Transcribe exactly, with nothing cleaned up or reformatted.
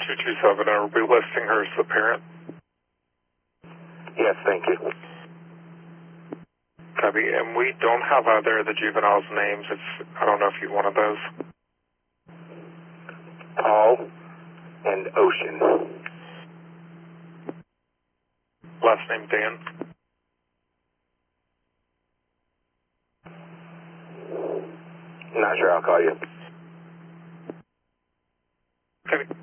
two two seven, are we listing her as the parent? Yes, thank you. Copy. And we don't have either of the juveniles' names. It's, I don't know if you wanted those. Paul and Ocean. Last name Dan. Not sure, I'll call you. Copy.